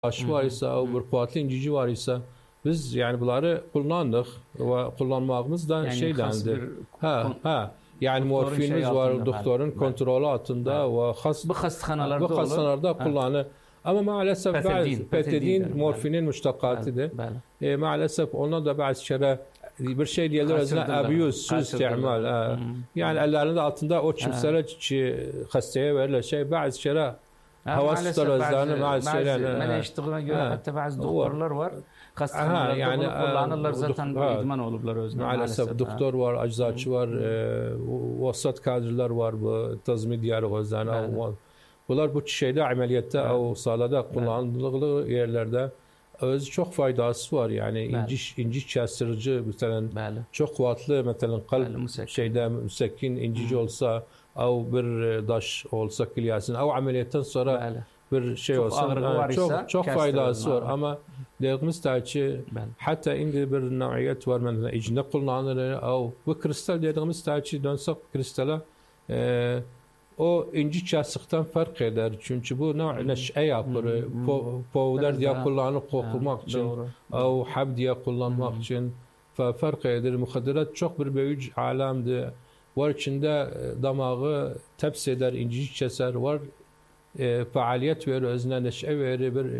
aşı var ise, bir kuvvetli incici var ise biz yani bunları kullandık ve kullanmamız da yani şey dendi. Yani doktorun morfinimiz şey var, altında, doktorun kontrolü altında ve bu hastanelarda kullanı. Ama maalesef petidin yani. morfinin müştakatıdır. Maalesef ona da bazı kere bir şey diyorlar özne abuse, suistimal. Yani ellerinde altında o kimseler ki hastaya verilen şey bazı kere havas tutarızlarını bazı şeyler. Ben eşitliğine göre hatta bazı doktorlar var. Hastanelarda yani, kullanırlar zaten idman olurlar özne. Maalesef doktor var, eczacı var, vasat kadrlar var bu tazmin diyarı özlerine. Bunlar bu şeyde ameliyatta o salada kullanılan yerlerde öz çok faydası var yani inci kestirici mesela çok kuvvetli mesela kalp şeyde müsekkin incici olsa او bir daş olsa kilyasın او ameliyattan sonra bir şey olsa çok faydası var ama dediğimiz taçı hatta indi bir naviyet var mesela icne kullanılır او bu kristal dediğimiz taçı dönsek kristala o inci kestikten fark eder. Çünkü bu neşe yapır. Powder diye kullanıp kokulamak için او hab diye kullanmak için fark eder. Muhadderat çok bir büyük alemdir. Var içinde damağı tepsi eder, inci keser. Var faaliyet verir, özne neşe verir, bir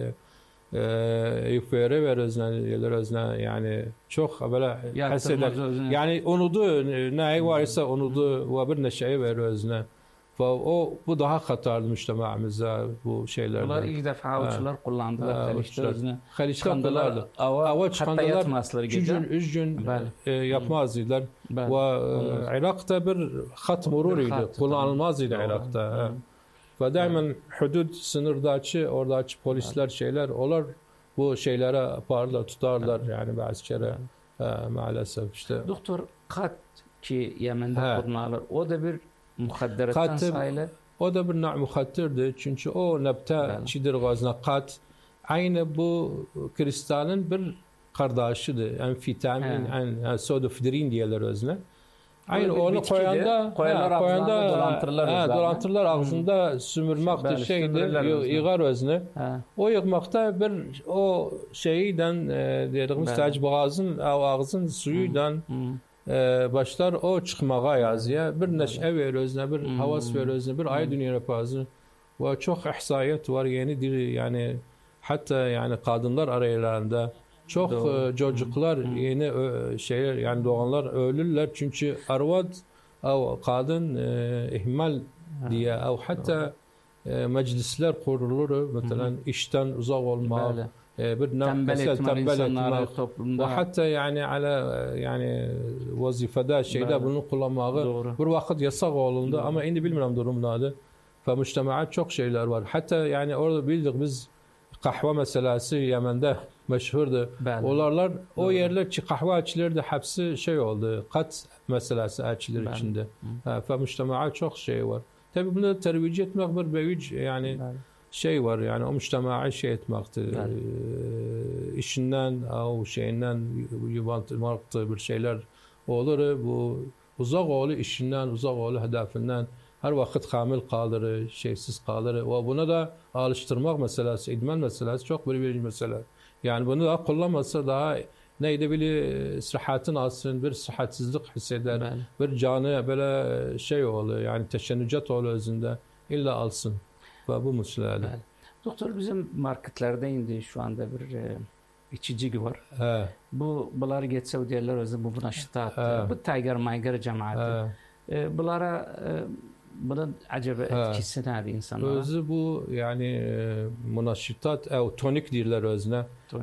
yufere verir özne yani çok böyle hisseder. Yani unudu ne varsa unudu ve bir neşe verir özne. Bu daha hatarlı müştemamıza bu şeyler. Bunlar ilk defa avuçlar kullandılar. Haliş'te kullandılar. Hatta yatmazları gece. 3 gün yapmazdılar. Ve Irak'ta bir hat mururuydu. Kullanılmazdı Irak'ta. Ve daima hudud sınırdaki oradaki polisler şeyler onlar bu şeylere yaparlar, tutarlar yani bazı kere maalesef işte. Doktor kat ki Yemen'de kullanılır. O da bir muhadderattan sayılır. O da bir muhaddirdir. Çünkü o nebte çidir gazına kat aynı bu kristalin bir kardeşidir. Amfetamin, sodofidrin diyorlar özne. Aynı onu koyanda dolantırlar ağzında sümürmektir şeydir, yığar özne. O yığmakta bir o şeyden dediğimiz tac boğazın ağzın suyuydan başlar o çıkmağa yazıya bir neşe verir özne, bir havas verir özne, bir ay dünyaya pazı ve çok ihsayet var yenidir yani hatta yani kadınlar aralarında çok çocuklar yeni şeyler yani doğanlar ölürler çünkü arvad او kadın ihmal diye او hatta meclisler kurulur mesela işten uzak olmak bir tembel etmek ve hatta yani yani vazifede şeyde bunu kullanmağı bir vakit yasak olundu ama şimdi bilmiyorum durumdadır. Ve müştemaat çok şeyler var. Hatta yani orada bildik biz kahve meselesi Yemen'de meşhurdu. Onlarlar o yerler ki kahve açılırdı hepsi şey oldu. Kat meselesi açılır içinde. Ve müştemaat çok şey var. Tabii bunu tervic etmek bir büyük yani şey var yani o müştemaat şey etmektir. İşinden o şeyinden yuvarlamakta bir şeyler olur. Bu uzak oğlu işinden uzak oğlu hedefinden her vakit hamil kalır, şeysiz kalır ve buna da alıştırmak meselesi, idman meselesi çok bir mesele. Yani bunu da kullanmazsa daha neydi bile sıhhatın alsın, bir sıhhatsizlik hisseder, bir canı böyle şey olur yani teşennücat olur özünde illa alsın ve bu meselede. Doktor bizim marketlerde indi şu anda bir içici var. Bunlar geçse diyorlar özü bu buna şiddet. Bu Tiger Maygar cemaati. Bunlara bunun acaba etkisi nerede insanlara? Özü bu yani münaşitat tonik diyorlar özüne.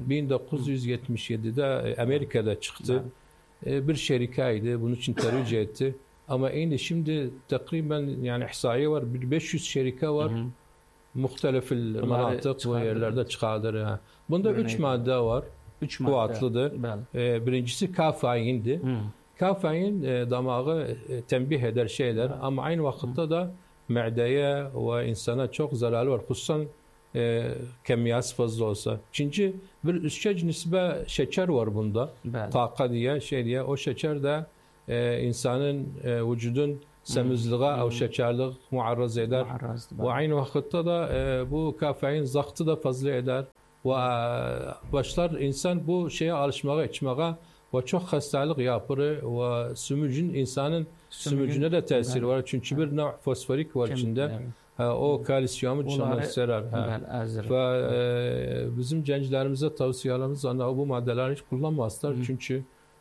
1977'de Amerika'da çıktı. Bir şirkaydı. Bunun için tercih etti. Ama şimdi takriben yani ihsaiye var. 500 şirka var. Muhtelif mantık ve yerlerde çıkardır. Bunda 3 madde var. 3 kuvvetlidir. Birincisi kafeindi. Kafein damağı tembih eder şeyler ama aynı vakitte de mideye ve insana çok zararlı var. Hususan kemiyası fazla olsa. Çünkü bir üstçe nisbe şeker var bunda. Taka diye şey diye o şeker de insanın vücudun semizliğe او şekerlik muarraz eder. Ve aynı vakitte de bu kafein zahtı da fazla eder. Ve başlar insan bu şeye alışmaya, içmeye ve çok hastalık yapır ve sümücün insanın sümücüne de tesir var. Çünkü bir nev fosforik var içinde. O kalsiyumu çıkarır. Ve bizim gençlerimize tavsiyelerimiz bu maddeleri hiç kullanmazlar. Çünkü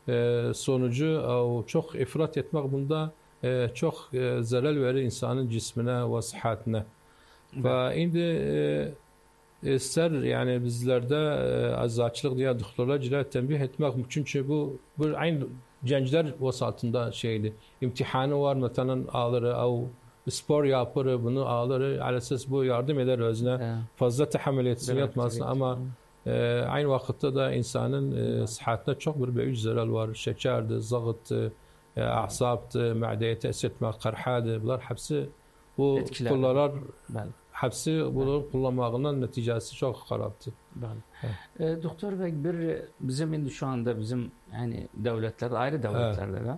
sonucu çok ifrat etmek bunda çok zarar verir insanın cismine ve sıhhatine. Ve şimdi ister yani bizlerde azatçılık diye doktorlar tembih etmek çünkü bu aynı gençler vasatında şeydi. İmtihanı var mesela alır او spor yapır bunu alır. Al esas bu yardım eder özüne. Fazla tahammül etsin yatmasın ama aynı vakitte de insanın sıhhatine çok büyük zarar var. Şekerdi, zağıttı, asaptı, mədəyə təsir etmək, qarxadı. Bunlar hepsi bu kullanlar hepsi bunu kullanmağının neticesi çok xarabdır. Doktor Bey bizim indi şu anda bizim yani devletlerde ayrı devletlerde de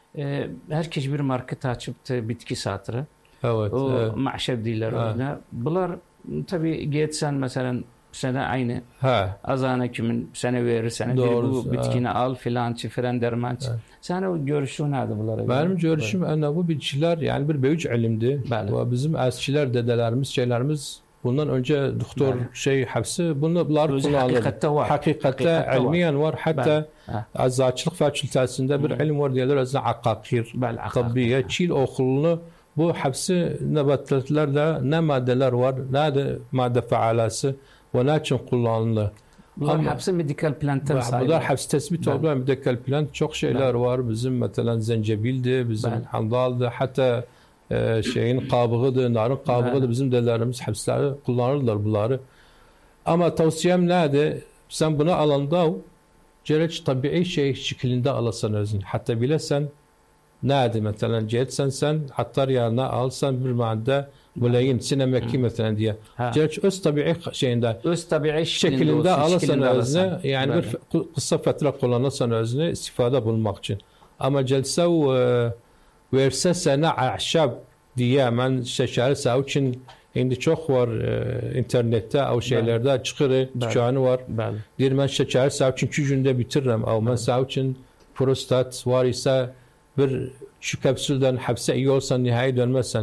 herkes bir market açıptı bitki satırı. Evet. O mahşer değiller orada. Bunlar tabii geçsen mesela sene aynı. Azana kimin sene verir sene bu bitkini al filançı filan dermançı. Sen o görüşün nedir bunlara? Benim görüşüm bu bitkiler yani bir büyük ilimdi. Ve bizim eskiler dedelerimiz şeylerimiz bundan önce doktor hepsi bunlar kullanılır. Hakikatte ilmiyen var. Hatta eczacılık fakültesinde bir ilim var diyorlar. Azna akakir, tabbiye, çil okulunu bu hepsi nebatlerde ne maddeler var ne de madde faalası ve ne için kullanılır. Bunlar hepsi medikal plantlar sayılır. Bunlar hepsi tespit olan medikal plant çok şeyler var. Bizim mesela zencebildi, bizim handaldı, hatta şeyin kabığıdır, narın kabığıdır. Bizim dedelerimiz hepsleri kullanırlar bunları. Ama tavsiyem nedir? Sen bunu alanda gerek tabii şey şeklinde alasan özün. Hatta bilesen nedir mesela geçsen sen hatta yerine alsan bir madde bulayın sinemeki mesela diye. Gerek öz tabii şeyinde öz tabii şeklinde alasan özüne yani bir kısa fatra kullanırsan özüne istifade bulmak için. Ama celse verse sana ahşab diye ben şeker sağ için şimdi çok var internette o şeylerde çıkır dükkanı var. Diyor ben şeker sağ için 2 günde bitiririm ama ben sağ için prostat var ise bir şu kapsülden hapse iyi olsan nihayet dönmezsen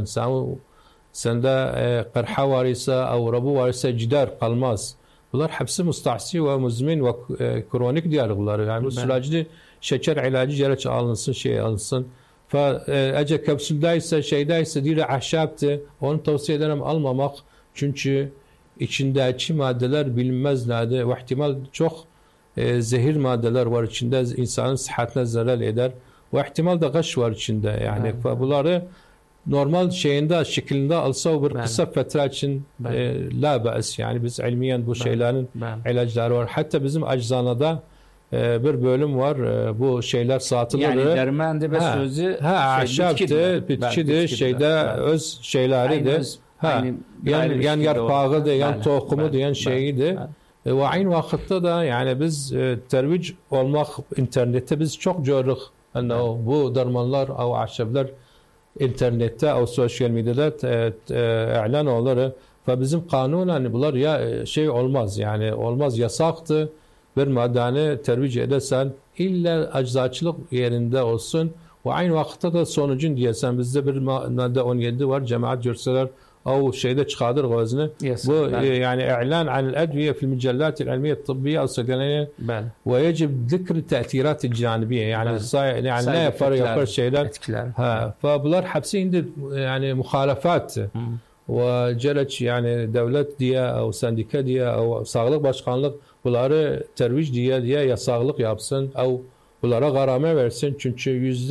sende qırxa var ise او rabu var ise cidar kalmaz. Bunlar hepsi mustahsi ve muzmin ve kronik diyor bunlar. Yani bu sürecde şeker ilacı gerek alınsın alınsın. Eğer kapsüldeyse şeydeyse diye ahşaptı onu tavsiye ederim almamak. Çünkü içindeki maddeler bilinmez nerede ve ihtimal çok zehir maddeler var içinde insanın sıhhatine zarar eder. Ve ihtimal da gaş var içinde yani. Bunları normal şeyinde şeklinde alsa bir kısa fetre için la ba'as yani biz ilmiyen bu şeylerin ilaçları var. Hatta bizim eczanada bir bölüm var bu şeyler satılır. Yani dermende ve sözü ahşaptı, bitkidir, şeyde öz şeyleridir. Yani yarpağıdır, yan tohumu diyen şeyidir. Ve aynı vakitte de yani biz tervic olmak internette biz çok görürük. Bu dermanlar o ahşaplar internette o sosyal medyada ilan olur. Ve bizim kanunen bunlar ya şey olmaz yani olmaz yasaktı. Bir maddeni tervic edersen illa eczacılık yerinde olsun ve aynı vakitte de sonucun diyesen bizde bir madde 17 var cemaat görseler o şeyde çıkardır gözünü. Bu yani ilan an الادويه في المجلات العلميه الطبيه الصيدلانيه ويجب ذكر التاثيرات الجانبيه yani ne yapar şeyler فبular hepsi indi yani muhalefat ve gerek yani devlet diye o sendika diye o sağlık başkanlık bunları tervic diye yasaklık yapsın o bunlara garame versin çünkü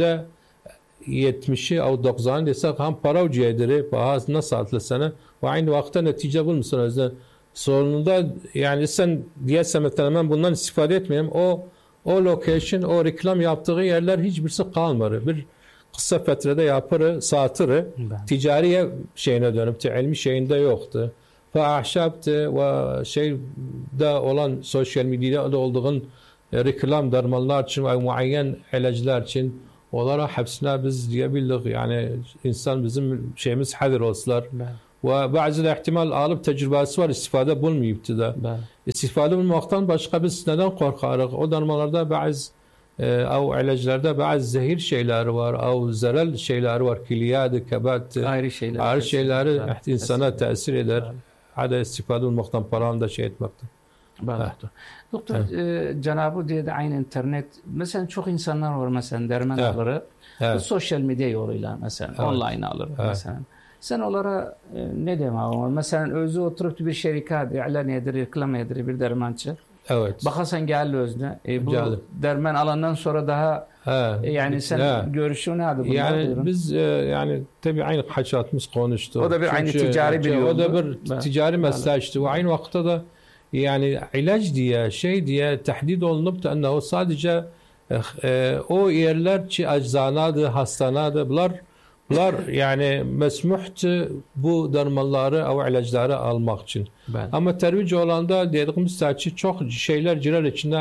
%70'i او 90 desek hem para ucuydur bazı nasıl atlasana ve aynı vakitte netice bulmuşsun özden sonunda yani sen diyesen mesela ben bundan istifade etmeyeyim o location o reklam yaptığı yerler hiçbirisi kalmadı bir kısa fetrede yapırı satırı ticariye şeyine dönüp ilmi şeyinde yoktu ve ahşaptı ve şeyde olan sosyal medyada olduğun reklam dermanlar için ve muayyen ilaçlar için onlara hepsine biz diyebildik yani insan bizim şeyimiz hadir olsunlar. Ve bazı ihtimal alıp tecrübesi var istifade bulmayıp da. İstifade bulmaktan başka biz neden korkarız? O darmalarda bazı او ilaçlarda bazı zehir şeyler var, او zarar şeyler var, kiliyad, kebat, ayrı şeyleri insana tesir eder. Hada istifade olmaktan paran da şey etmekten. Doktor, Cenab-ı diye de aynı internet, mesela çok insanlar var mesela derman alır, sosyal medya yoluyla mesela online alır mesela. Sen onlara ne demek? Mesela özü oturup bir şirket ilan edir, reklam edir bir dermançı. Evet. Bakarsan geldi özüne. Bu derman alandan sonra daha yani sen görüşün ne adı? Yani biz yani tabii aynı haçatımız konuştu. O da bir aynı ticari bir yoldu. O da bir ticari mesleğiydi. Ve aynı vakitte de yani ilaç diye şey diye tahdid olunup da o sadece o yerler ki eczanadı, hastanadı bunlar yani mesmuhtu bu darmalları o ilaçları almak için. Ama tervic olanda dediğimiz saçı çok şeyler girer içinde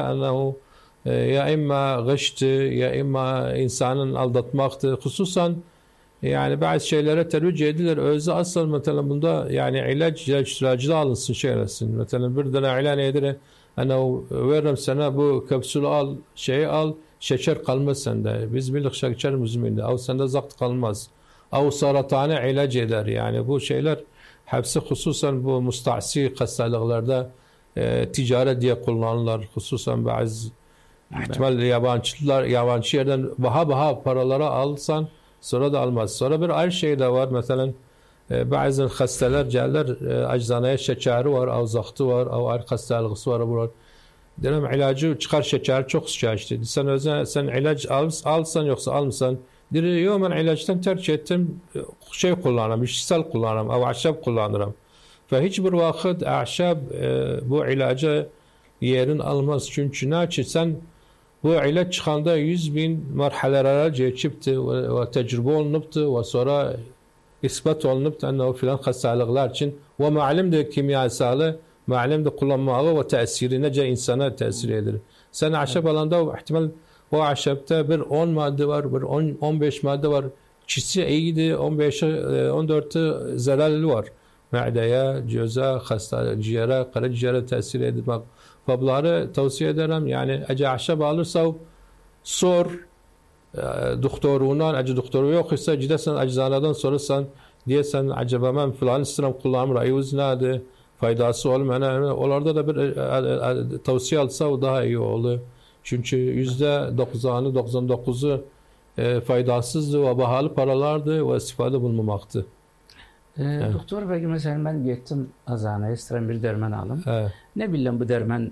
ya imma gıştı ya imma insanın aldatmaktı. Hususan yani bazı şeylere tervic edilir. Özü asıl mesela bunda yani ilaç iştiracıda alınsın şey arasın. Mesela bir tane ilan edir. Veririm sana bu kapsülü al, şeyi al. Şeker kalmaz sende. Biz bildik şeker müzminde. Av sende zakt kalmaz. Av saratana ilaç eder. Yani bu şeyler hepsi hususan bu mustasi hastalıklarda ticaret diye kullanırlar. Hususan bazı ihtimal yabancı yerden baha paralara alsan sonra da almaz. Sonra bir ayrı şey de var. Mesela bazı hastalar gelirler eczaneye şekeri var, av zaktı var, av ayrı hastalıksı var. Bunlar. Dedim ilacı çıkar şeker çok sıcak işte. Sen ilaç alsan yoksa almasan. Dedi yok ben ilaçtan tercih ettim şey kullanırım, işsel kullanırım, av ahşap kullanırım. Ve hiçbir vakit ahşap bu ilacı yerin almaz. Çünkü ne için sen bu ilaç çıkanda 100.000 merhaleler geçipti ve tecrübe olunuptu ve sonra ispat olunuptu o filan hastalıklar için ve malumdur kimyasalı malumdur kullanmağı ve tesiri nece insana tesir eder. Sen ahşap alanda ihtimal o ahşapta bir 10 madde var, bir 15 madde var. İkisi iyiydi, 15'i 14'ü zararlı var. Ma'deye, göze, ciğere, karaciğere tesir etmek. Bunları tavsiye ederim. Yani eğer ahşap alırsa sor doktorundan, eğer doktoru yok ise gidersen eczaneden sorarsan diyesen acaba ben falan istedim kullanım rayuz nedir? Faydası olmayan. Onlarda da bir tavsiye alsa o daha iyi olur. Çünkü %90'ı 99'u faydasızdı ve pahalı paralardı ve istifade bulunmaktı. Doktor belki mesela ben gittim azaneye istedim bir derman alım. Ne bileyim bu derman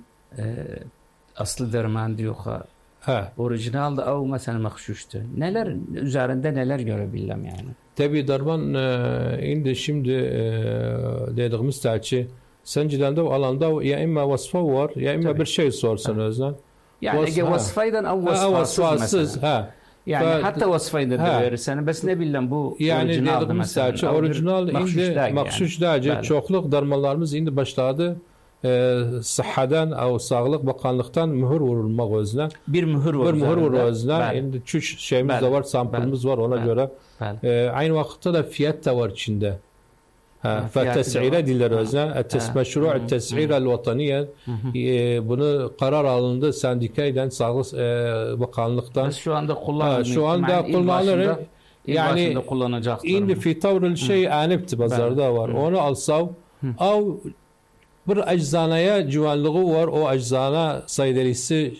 aslı derman diyor orijinaldi o mesela makşuştu. Neler üzerinde neler görebilirim yani? Tabii derman şimdi dediğimiz taçı sencilende alanda ya imma vasfa var ya imma bir şey sorsan özden. Yani vasfaydan av vasfasız yani hatta vasfaydan da verirsen bes ne bileyim bu yani mesela orijinal indi maksuş dacı çokluk darmalarımız indi başladı sıhhadan av sağlık bakanlıktan mühür vurulmak özüne bir mühür vurulur özüne indi çüş şeyimiz de var sampulumuz var ona göre aynı vakitte de fiyat da var içinde فتسعيره dillerozna meşru' tes'ire الوطنية bunu karar alındı sendikaydan sağlık bakanlıktan şu anda kullanılıyor şu anda kullanılır yani kullanacaktır indi fi tavril şey anipti pazarda var onu alsav av bir eczanaya güvenliği var o eczana saydelisi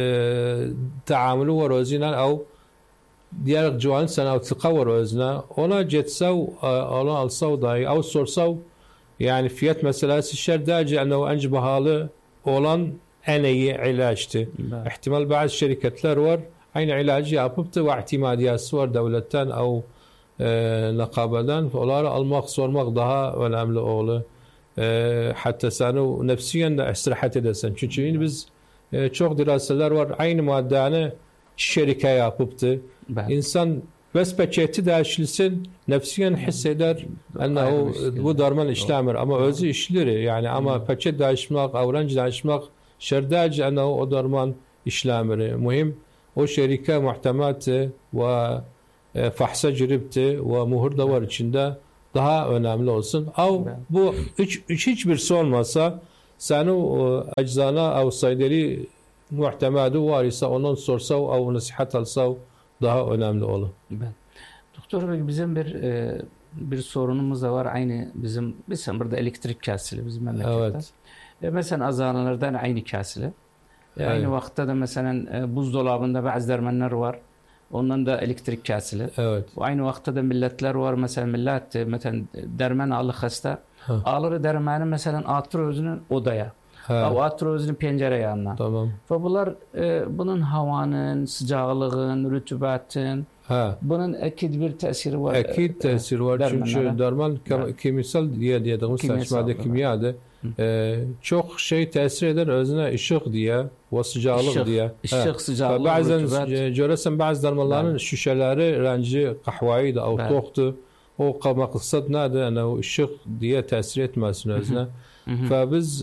taamülü var özünden av diğer cuan sanatçı var özüne ona geçsev ona alsav dahi av sorsav yani fiyat meselesi şerdacı enne ence bahalı olan en iyi ilaçtı. İhtimal bazı şirketler var aynı ilacı yapıptı ve ihtimadiyası var devletten av nakabeden onları almak sormak daha önemli olur. Hatta sen nefsiyen de istirahat edesin. Çünkü biz çok diraseler var aynı maddeni şirke yapıptı. İnsan bes peçeti değişilsin nefsiyen hisseder ennehu bu darman işlemir ama özü işlir yani ama peçet değişmek avranç değişmek şerdacı ennehu o darman işlemir mühim o şerike muhtematı ve fahsa giripti ve muhur da var içinde daha önemli olsun. Av bu hiçbir olmasa sen o eczana av saydeli muhtemadı var ise onun sorsa av nasihat alsa daha önemli olur. Doktor Bey bizim bir sorunumuz da var. Aynı bizim burada elektrik kesili bizim memlekette. Evet. Mesela azanalardan aynı kesili. Aynı vakitte de mesela buzdolabında bazı dermanlar var. Ondan da elektrik kesili. Evet. Aynı vakitte de milletler var. Mesela millet derman alı hasta. Alır dermanı mesela atır özünün odaya. O atır özünün pencere yanına. Tamam. Ve bunlar bunun havanın, sıcaklığın, rütubetin bunun ekid bir tesiri var. Ekid tesiri var. Çünkü derman kimyasal diye saçmada kimyada çok şey tesir eder özüne ışık diye ve sıcaklık diye. Işık, sıcaklık, bazen görürsen bazı dermanların şişeleri rengi kahvaydı o tohtu. O maksat nedir? Yani o ışık diye tesir etmesin özüne. Biz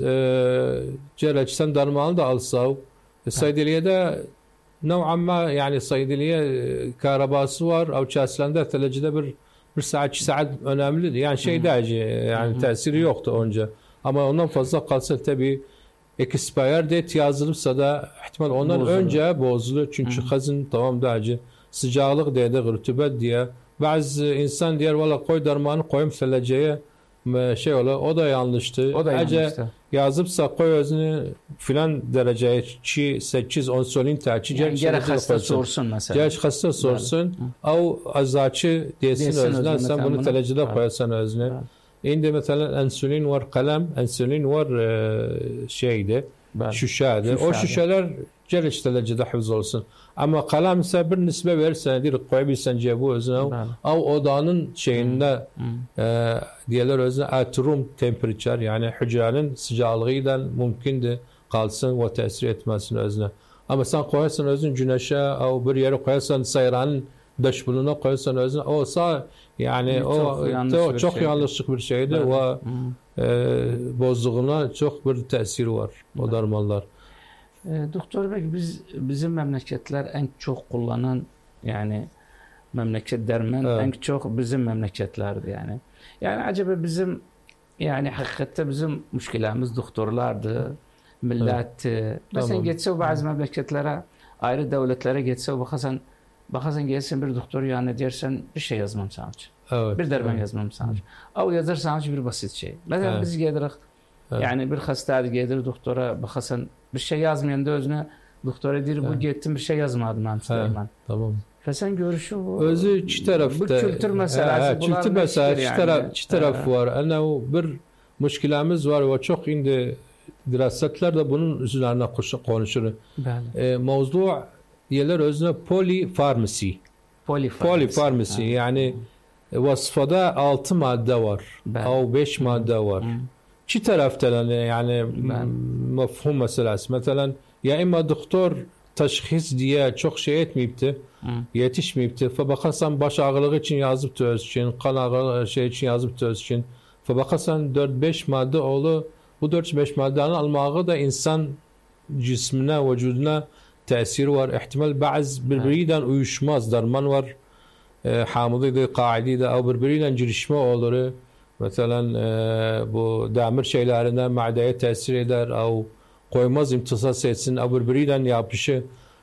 sen dermanı da alsa saydiliyede نوعا ما yani saydiliye karabası var. O çeslende telecide bir saat 2 saat önemli. Yani şey derece yani tesiri yoktu önce. Ama ondan fazla kalsa tabii expire date yazılırsa da ihtimal ondan önce bozulur. Çünkü hazın tamam derece sıcaklık diye de rütubet diye. Bazı insan diyor valla koy dermanı koyayım seleceğe şey olur. O da yanlıştı. O da yanlıştı. Yazıpsa koy özünü filan dereceye 8 onsolin tercih. Yani gerek hasta sorsun mesela. Gerek hasta sorsun. Av azaçı desin özüne. Sen bunu telecide koyarsan özüne. İndi mesela insülin var kalem. İnsülin var şeydi. Şüşade. O şüşeler gerek telecide hafız olsun. Ama kalem ise bir nisbe verirsen dir koyabilirsen cebu özüne. Av odanın şeyinde diyeler özüne at room temperature yani hücrenin sıcaklığıyla mümkündür kalsın ve tesir etmesin özüne. Ama sen koyarsan özün güneşe av bir yere koyarsan sayranın dışbuluna koyarsan özüne o sağ yani o çok yanlışlık bir şeydir ve bozduğuna çok bir tesiri var o dermanlar. Doktor Bey bizim memleketler en çok kullanan yani memleket derman en çok bizim memleketlerdi yani. Yani acaba bizim yani hakikaten bizim müşkilemiz doktorlardı, millet. Mesela geçse bazı memleketlere ayrı devletlere geçse bakasan gelsin bir doktor yani dersen bir şey yazmam sana. Evet. Bir derman yazmam sana. O yazarsan bir basit şey. Mesela biz gelirik yani bir hasta gelir doktora bakasan bir şey yazmayan da özüne doktora dir bu gittim bir şey yazmadım ben. Tamam. Sen görüşü bu. Özü iki tarafta. Bu kültür meselesi. Kültür meselesi iki taraf var. Ana bir müşkilemiz var ve çok indi dirasetler de bunun üzerine konuşur. Mevzu diyeler özüne polifarmasi. Polifarmasi yani vasfada 6 madde var. Av 5 madde var. İki taraftan yani mefhum meselesi. Mesela ya ima doktor teşhis diye çok şey etmeyipti. Yetişmeyipti. Fabakasan baş ağrılığı için yazıp töz için, kan ağrılığı şey için yazıp töz için. Fabakasan 4-5 madde oğlu bu 4-5 maddenin almağı da insan cismine, vücuduna tesiri var. İhtimal bazı birbiriyle uyuşmaz. Derman var. Hamıdıydı, kaidiydi. O birbiriyle girişme olur. Mesela bu demir şeylerine madeye tesir eder. O koymaz imtisas etsin. O birbiriyle yapışı.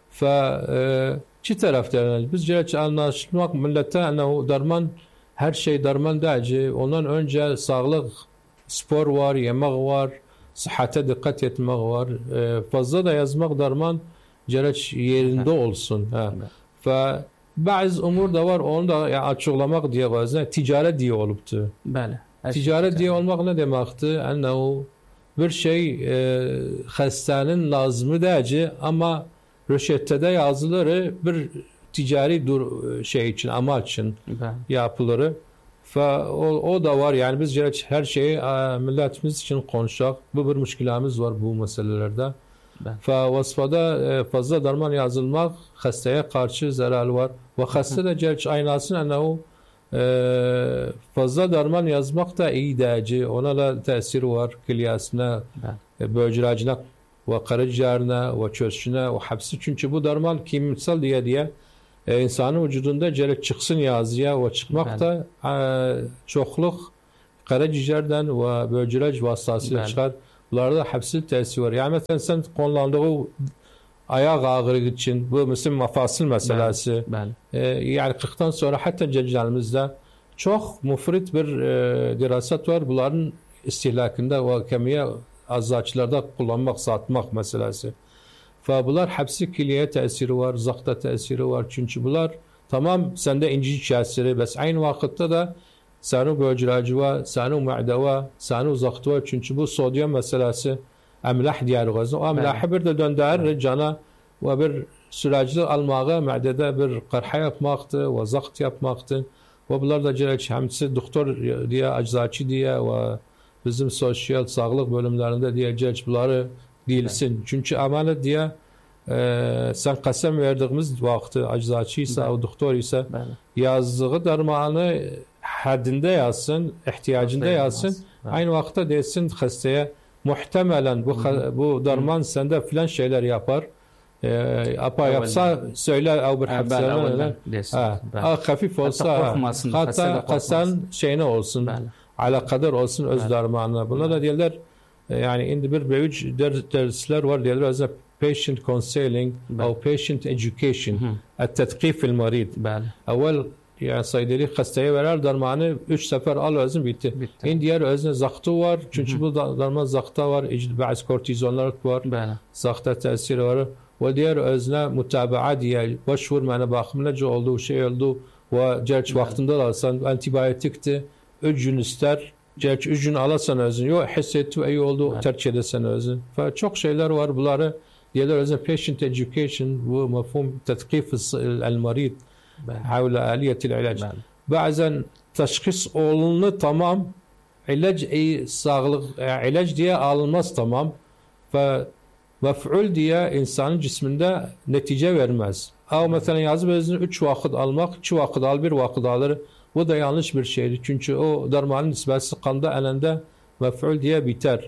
Çi taraftan biz gerçi anlaşılmak millete derman her şey derman değil. Ondan önce sağlık, spor var, yemek var, sıhhate dikkat etmek var. Fazla da yazmak derman gerçi yerinde olsun. Bazı umur da var onu da açıklamak diye bazen ticaret diye oluptu. Ticaret diye olmak ne demekti? O bir şey hastanın lazımı değil ama röşettede yazıları bir ticari şey için, amaç için yapılır. O da var yani biz her şeyi milletimiz için konuşacak. Bu bir müşkilemiz var bu meselelerde. Vasfada fazla derman yazılmak hastaya karşı zarar var. Ve hasta da gerçi aynasın fazla derman yazmak da iyi derece. Ona da tesiri var. Kilyasına, böcüracına ve karaciğerine ve çöğüşüne ve hepsi. Çünkü bu derman kimyasal diye insanın vücudunda cere çıksın yazıya ve çıkmak da çokluk karaciğerden ve böcek vasıtasıyla çıkar. Bunlarda hepsi tesir var. Yani mesela sen kullandığı ayak ağrı için bu mesela mafasıl meselesi. Yani 40'tan sonra hatta ceccalimizde çok müfrit bir dirasat var. Bunların istihlakında ve kemiğe eczacılarda kullanmak, satmak meselesi. Bunlar hepsi kiliye tesiri var, zakta tesiri var. Çünkü bunlar tamam sende inci tesiri, bes aynı vakitte de sanu böcracı var, sanu ma'de var, sanu zakt var. Çünkü bu sodyum meselesi emlah diyarı gazı. O emlahı bir de döndürür cana ve bir sürecli almağa ma'dede bir qarha yapmaktı ve zakt yapmaktı. Ve bunlar da gerek hemsi doktor diye, eczacı diye ve bizim sosyal sağlık bölümlerinde diyecek bunları değilsin. Çünkü emanet diye sen kasem verdiğimiz vakti eczacıysa o doktor ise yazdığı dermanı haddinde yazsın, ihtiyacında yazsın. Aynı vakitte desin hastaya muhtemelen bu derman sende filan şeyler yapar. Yapsa söyler o bir hapsana hafif olsa hatta kasan şeyine olsun. Ala kadar olsun öz dermanına. Bunlar da diyorlar yani indi bir büyük dersler var diyorlar. Özellikle patient counseling او patient education التثقيف المريض اول yani saydeli hastaya verer dermanı 3 sefer al özün bitti. Diğer özne zaktı var. Çünkü bu derman zakta var. Bazı kortizonlar var. Zakta tesiri var. Ve diğer özne mutabaa diye başvurmana bakımlıca olduğu şey oldu ve gerçi vaktinde alsan antibiyotikti. 3 gün ister. Gerçi 3 gün alasan özün. Yok hissetti iyi oldu. Terk edesen özün. Çok şeyler var. Bunları diyorlar özne patient education bu mefhum tetkif el-marid حول آلية العلاج. Bazen teşhis olundu tamam. İlaç diye alınmaz tamam. Mef'ul diye insanın cisminde netice vermez. Ama mesela yazıp özünü 3 vakit almak, 2 vakit al, 1 vakit alır. Bu da yanlış bir şeydir. Çünkü o dermanın nisbeti kanda elinde mef'ul diye biter.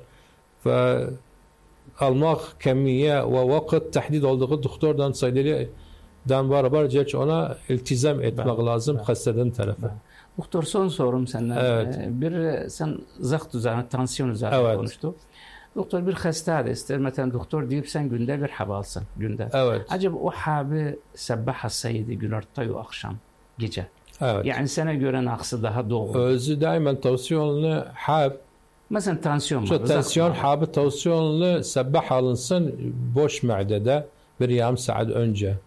Almak kemiye ve vakit tehdit olduğu doktordan saydeli dan beraber geç ona iltizam etmek lazım hastadan tarafı. Doktor son sorum senden. Bir sen zakt üzerine, tansiyon üzerine konuştuk. Doktor bir hasta da ister. Mesela doktor deyip sen günde bir hap alsın. Günde. Acaba o habı sabah hastaydı gün orta akşam gece. Yani sana göre naksı daha doğru. Özü daima tansiyonlu hap. Mesela tansiyon var. Tansiyon habı tansiyonlu sabah alınsın boş ma'dede bir yarım saat önce.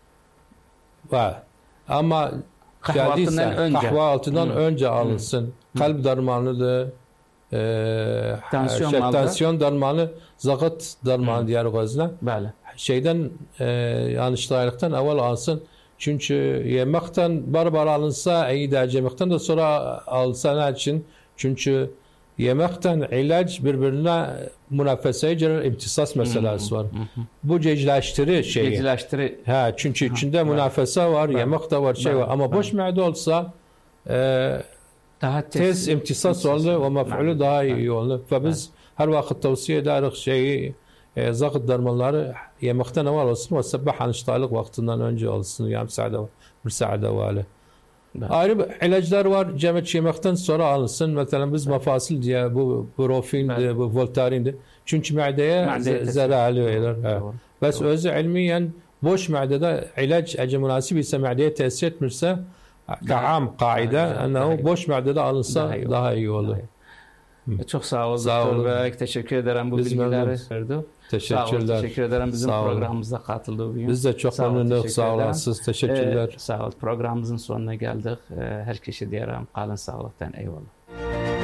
Ama kahvaltıdan önce alınsın. Kalp dermanı da tansiyon dermanı, zakat dermanı diğer gözle. Şeyden yanlışlıktan evvel alsın. Çünkü yemekten barbar alınsa iyi de yemekten de sonra alsa için. Çünkü yemekten ilaç birbirine münafeseye girer, imtisas meselesi var. Bu cecleştirir şeyi. Cecleştirir. Çünkü içinde münafese var, yemek de var, şey var. Ama boş mide olsa daha tez imtisas olur ve mef'ulü daha iyi olur. Biz her vakit tavsiye ederiz şeyi zakt dermanları yemekten evvel olsun ve sabah anıştaylık vaktinden önce olsun. Yani bir saat evveli. Ayrı ilaçlar var. Cemet yemekten sonra alınsın. Mesela biz mafasil diye bu brofin, bu voltarin. Çünkü mideye zararlı. Bes özü ilmiyen boş midede ilaç acı münasip ise mideye tesir etmirse ka'am kaide annehu boş midede alınsa daha iyi olur. Çok sağ ol doktor. Teşekkür ederim bu bilgileri verdi. Teşekkürler. Teşekkür ederim bizim programımıza katıldığı bugün. Biz de çok memnunuz. Sağ olasınız. Teşekkürler. Sağ ol. Programımızın sonuna geldik. Her kişi diyelim kalın sağlıktan. Eyvallah.